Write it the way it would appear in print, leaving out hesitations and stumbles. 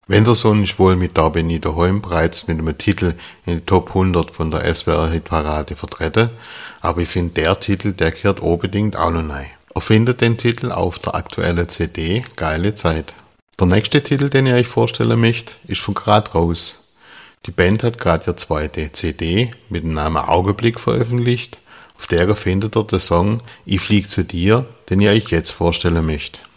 Wenderson ist wohl mit Da bin ich daheim bereits mit einem Titel in die Top 100 von der SWR-Hitparade vertreten, aber ich finde, der Titel, der gehört unbedingt auch noch rein. Ihr findet den Titel auf der aktuellen CD Geile Zeit. Der nächste Titel, den ich euch vorstellen möchte, ist von Grad raus. Die Band hat gerade ihre zweite CD mit dem Namen Augenblick veröffentlicht. Auf der findet ihr den Song Ich flieg zu dir, den ich euch jetzt vorstellen möchte.